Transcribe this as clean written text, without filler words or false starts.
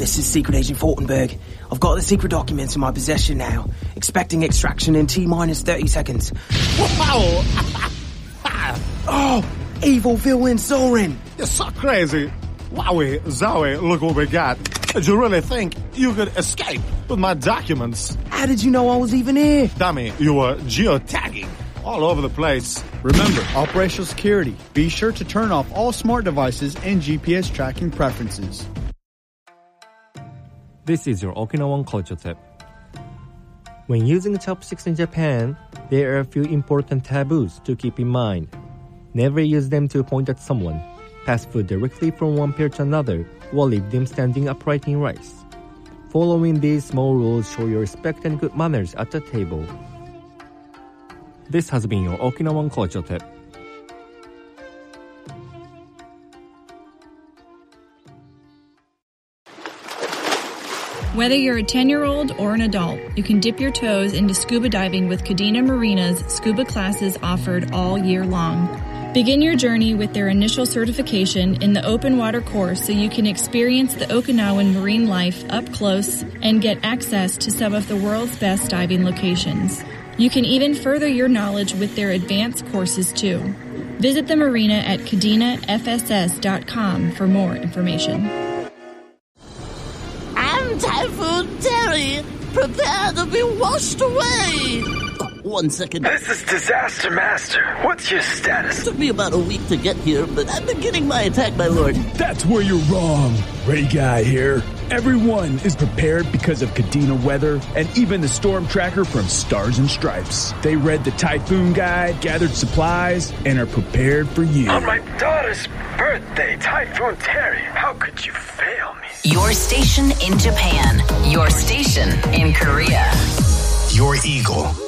This is Secret Agent Fortenberg. I've got the secret documents in my possession now. Expecting extraction in T-minus 30 seconds. Wow! Oh, evil villain Zorin! You're so crazy. Wowie, Zowie, look what we got. Did you really think you could escape with my documents? How did you know I was even here? Dummy, you were geotagging all over the place. Remember, operational security. Be sure to turn off all smart devices and GPS tracking preferences. This is your Okinawan culture tip. When using chopsticks in Japan, there are a few important taboos to keep in mind. Never use them to point at someone. Pass food directly from one pair to another or leave them standing upright in rice. Following these small rules show your respect and good manners at the table. This has been your Okinawan culture tip. Whether you're a 10-year-old or an adult, you can dip your toes into scuba diving with Kadena Marina's scuba classes offered all year long. Begin your journey with their initial certification in the open water course so you can experience the Okinawan marine life up close and get access to some of the world's best diving locations. You can even further your knowledge with their advanced courses too. Visit the marina at kadenafss.com for more information. I'm Typhoon Terry. Prepare to be washed away. One second. This is Disaster Master. What's your status? Took me about a week to get here, but I'm beginning my attack, my lord. That's where you're wrong. Ray Guy here. Everyone is prepared because of Kadena weather and even the storm tracker from Stars and Stripes. They read the typhoon guide, gathered supplies, and are prepared for you. On my daughter's birthday, Typhoon Terry, how could you fail me? Your station in Japan. Your station in Korea. Your Eagle.